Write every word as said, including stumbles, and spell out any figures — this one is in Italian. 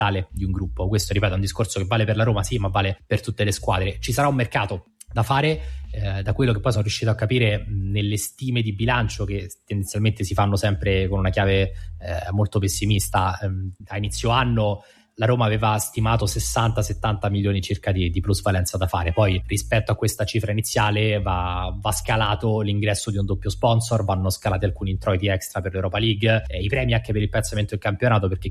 di un gruppo. Questo, ripeto, è un discorso che vale per la Roma, sì, ma vale per tutte le squadre. Ci sarà un mercato da fare, eh, da quello che poi sono riuscito a capire mh, nelle stime di bilancio, che tendenzialmente si fanno sempre con una chiave eh, molto pessimista. Ehm, a inizio anno la Roma aveva stimato sessanta settanta milioni circa di, di plusvalenza da fare. Poi rispetto a questa cifra iniziale va, va scalato l'ingresso di un doppio sponsor, vanno scalati alcuni introiti extra per l'Europa League, eh, i premi anche per il piazzamento del campionato, perché